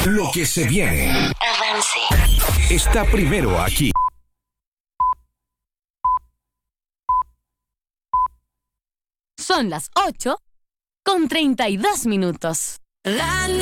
Lo que se viene. Avance. Está primero aquí. Son las 8:32. La